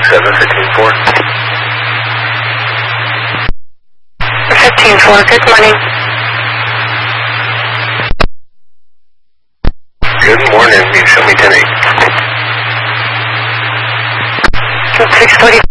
715-4. 15-4, good morning. Good morning, you show me 10-8. 640.